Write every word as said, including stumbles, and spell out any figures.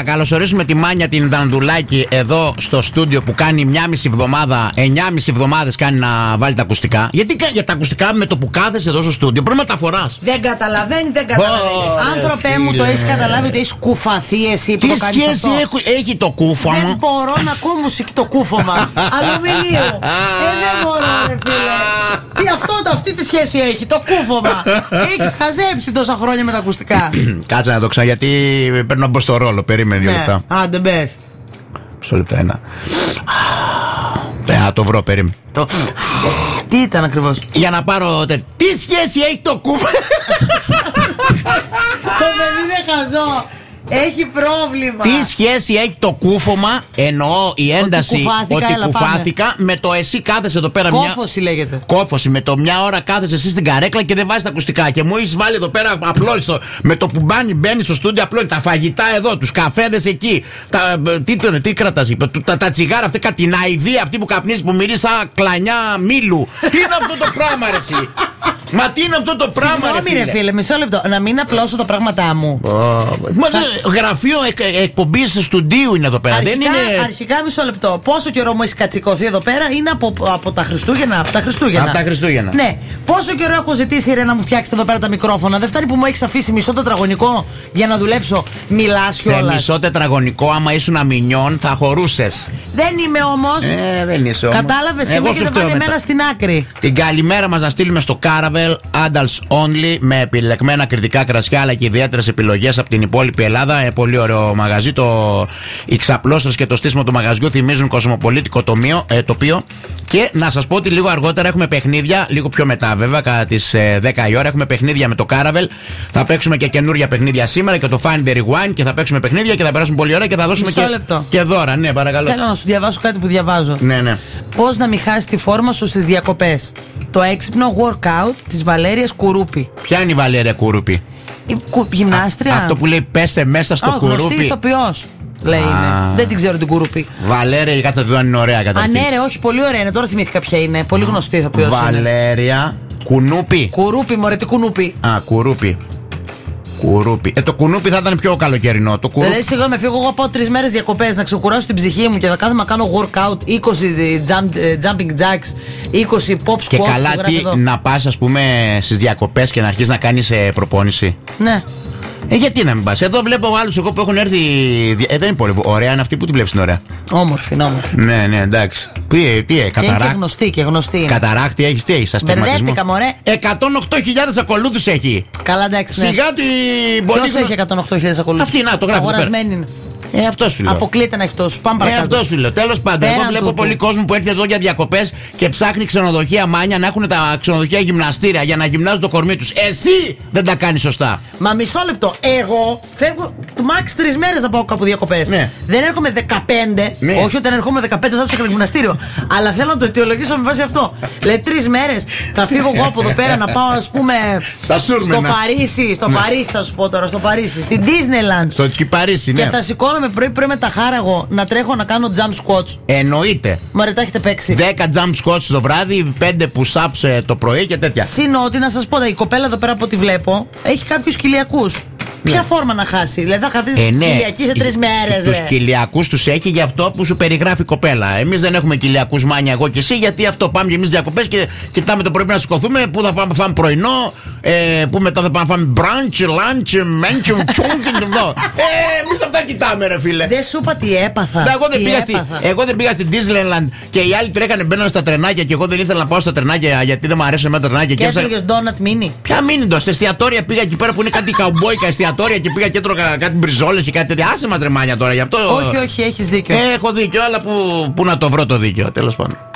να καλωσορίσουμε τη Μάνια την Δανδουλάκη εδώ στο στούντιο που κάνει μια μισή εβδομάδα, εννιά μισή εβδομάδες κάνει να βάλει τα ακουστικά. Γιατί για τα ακουστικά με το που κάθεσαι εδώ στο στούντιο πρέπει να τα φοράς. Δεν καταλαβαίνει, δεν καταλαβαίνει. Ω, Άνθρωπε φίλε. μου, το έχεις καταλάβει ότι έχεις κουφαθεί εσύ που Τι το κάνεις σχέση αυτό? έχει, έχει το κούφωμα? Δεν μπορώ να ακούω μουσική το κούφωμα. Αλουμινίου. Ε, δεν μπορώ, ρε φίλε. Τι αυτό, το, αυτή τη σχέση έχει, το κούφωμα. Έχεις χαζέψει τόσα χρόνια με τα ακουστικά. Κάτσε να το ξέρω γιατί πρέπει να μπω στο ρόλο. Περίμενε δύο λεπτά. Άντε μπες. Μισό λεπτά, ένα. Ε, το βρω, περίμενε. Το... Τι ήταν ακριβώς? Για να πάρω. τε- Τι σχέση έχει το κούφωμα? Το παιδί είναι χαζό. Έχει πρόβλημα. Τι σχέση έχει το κούφωμα, εννοώ η ένταση κουφάθηκα, ότι έλα, κουφάθηκα, με το εσύ κάθεσαι εδώ πέρα. Κόφωση λέγεται. Κόφωση, με το μια ώρα κάθεσαι εσύ στην καρέκλα και δεν βάζεις τα ακουστικά. Και μου έχεις βάλει εδώ πέρα απλώς με το που μπάνει, μπαίνει στο στούντιο απλώς τα φαγητά εδώ, τους καφέδες εκεί. Τα, τι, τι, τι κρατάς, είπε, τα, τα τσιγάρα αυτή, κάτι την αηδία αυτή που καπνίζει που μυρίζει σαν κλανιά μήλου. Τι είναι αυτό το πράγμα, ρε εσύ? Μα τι είναι αυτό το πράγμα, ρε Συγγνώμη, φίλε? ρε φίλε, μισό λεπτό. Να μην απλώσω τα πράγματά μου. Μα δεν- γραφείο εκ, εκπομπής στουντίου είναι εδώ πέρα. Αρχικά, δεν είναι. αρχικά μισό λεπτό. Πόσο καιρό μου έχει κατσικωθεί εδώ πέρα? Είναι από, από τα Χριστούγεννα. Από τα Χριστούγεννα. Από τα Χριστούγεννα. Ναι. Πόσο καιρό έχω ζητήσει, ρε, να μου φτιάξετε εδώ πέρα τα μικρόφωνα? Δεν φτάνει που μου έχει αφήσει μισό τετραγωνικό για να δουλέψω. Μιλάς Σε κιόλας. μισό τετραγωνικό, άμα ήσουν αμινιόν, θα χωρούσες. Δεν είμαι όμως. Ε, δεν είσαι όμως. Κατάλαβες, και Εγώ με σου έχετε φταίω βάλει μετά. εμένα στην άκρη. Την καλημέρα μας να στείλουμε στο Caravel Adults Only με επιλεγμένα κριτικά κρασιά αλλά και ιδιαίτερες επιλογές από την υπόλοιπη Ελλάδα. Ε, πολύ ωραίο μαγαζί. Το... Οι ξαπλώστρες και το στήσιμο του μαγαζιού θυμίζουν κοσμοπολίτικο τομείο, ε, τοπίο. Και να σας πω ότι λίγο αργότερα έχουμε παιχνίδια, λίγο πιο μετά βέβαια, κατά τις ε, δέκα η ώρα έχουμε παιχνίδια με το Caravel. Θα παίξουμε και καινούργια παιχνίδια σήμερα και το Find the Rewind και θα παίξουμε παιχνίδια και θα περάσουμε πολύ ωραία και θα δώσουμε Μισό και, λεπτό. και δώρα. Ναι, παρακαλώ. Θέλω να σου διαβάσω κάτι που διαβάζω. Ναι, ναι. Πώς να μην χάσει τη φόρμα σου στις διακοπές. Το έξυπνο workout της Βαλέριας Κουρούπη. Ποια είναι η Βαλέρια Κουρούπη? Η κου... γυμνάστρια. Αυτό που λέει πέσε μέσα στο Α, γνωστή κουρούπι. ηθοποιός, λέει είναι. Δεν την ξέρω την Κουρούπη. Βαλέρια, η κάτσα του είναι ωραία Α, καταρχήν. ναι, ρε, όχι, πολύ ωραία είναι. Τώρα θυμήθηκα ποια είναι. Πολύ γνωστή ηθοποιός είναι. Βαλέρια Κουνούπι. Κουρούπι, μωρέ, τι κουνούπι. Α, κουρούπι. Κουρούπι. Ε, το κουνούπι θα ήταν πιο καλοκαιρινό. Το κουρούπι. Δηλαδή, συγγνώμη, φύγω εγώ πάω τρεις μέρες διακοπές να ξεκουράσω την ψυχή μου και θα κάθομαι να κάνω workout, είκοσι jump, ε, jumping jacks, είκοσι pop squats. Και που καλά, γράφει τι εδώ. να πας, ας πούμε, στις διακοπές και να αρχίσεις να κάνεις ε, προπόνηση. Ναι. Ε, γιατί να μην πας? Εδώ βλέπω άλλους εγώ που έχουν έρθει. Ε, δεν είναι πολύ ωραία, είναι αυτή που τη βλέπεις την ωραία. Όμορφη, είναι όμορφη. Ναι, ναι, εντάξει. Τι, τι, ε, Και είναι και καταράκτη. γνωστή και γνωστή. Είναι. Καταράκτη έχεις, τι έχεις, αστιγματισμό? Μπερδεύτηκα, μωρέ. εκατόν οκτώ χιλιάδες ακολούθους έχει. Καλά, εντάξει. Ναι. Σιγά την Ποιος πολύ. έχει εκατόν οκτώ χιλιάδες ακολούθους? Αυτή, να, το γράφει εδώ πέρα. Αγορασμένη είναι. Ε, αυτό σου λέω. Αποκλείται να έχει τόσο. Πάμε Ε, παρακάτω. αυτό σου λέω. Τέλος πάντων, Πέραν εγώ βλέπω τούτου. πολύ κόσμο που έρχεται εδώ για διακοπές και ψάχνει ξενοδοχεία Μάνια να έχουν τα ξενοδοχεία γυμναστήρια για να γυμνάζουν το κορμί τους. Εσύ δεν τα κάνεις σωστά. Μα μισό λεπτό. Εγώ φεύγω μάξ τρεις μέρες να πάω κάπου διακοπές. Ναι. Δεν έρχομαι δεκαπέντε. Ναι. Όχι, όταν έρχομαι δεκαπέντε θα ψάχνω γυμναστήριο. Αλλά θέλω να το αιτιολογήσω με βάση αυτό. Λέει τρεις μέρες θα φύγω εγώ από εδώ πέρα να πάω, ας πούμε. Στα στο Σούρμενα. Παρίσι. Στο Ναι. Παρίσι θα σου πω τώρα. Στο Παρίσι. Στην Disneyland. Στο Κυπαρίσι, Και ναι. θα σηκώνομαι πρωί-πρωί με τα χάραγο να τρέχω να κάνω jump squats. Εννοείται. Μωρέ, τα έχετε παίξει. δέκα jump squats το βράδυ, πέντε push-ups ε, το πρωί και τέτοια. Συν ότι να σας πω, η κοπέλα εδώ πέρα από ό,τι βλέπω έχει κάποιους κοιλιακούς. Ποια φόρμα να χάσει? Δηλαδή θα χαθεί Ε, ναι. κοιλιακή σε τρεις μέρες. Τους ρε. κοιλιακούς τους έχει για αυτό που σου περιγράφει η κοπέλα. Εμείς δεν έχουμε κοιλιακούς, Μάνια, εγώ και εσύ, γιατί αυτό πάμε και εμείς διακοπές και κοιτάμε το πρωί να σηκωθούμε. Πού θα πάμε να φάμε πρωινό, ε, πού μετά θα πάμε να φάμε brunch, lunch, mention, chunk. Ε, εμείς αυτά κοιτάμε, ρε φίλε. Δεν σου είπα τι έπαθα. Ναι, Εγώ δεν, τι πήγα στη, έπαθα. εγώ δεν πήγα στην Disneyland και οι άλλοι τρέχανε, μπαίνανε στα τρενάκια και εγώ δεν ήθελα να πάω στα τρενάκια γιατί δεν μου αρέσει με τα τρενάκια. Και έψαχνα- έτρωγες donut mini. Ποια μήνυντο, στα εστιατόρια πήγα εκεί πέρα που είναι κάτι καουμπόικα εστιατόρια και πήγα και έτρωγα κάτι μπριζόλες και κάτι τέτοια. Άσε μας ρε Μάνια τώρα γι' αυτό. Όχι, όχι, έχεις δίκιο. Ε, έχω δίκιο, αλλά που, που να το βρω το δίκιο, τέλος πάντων.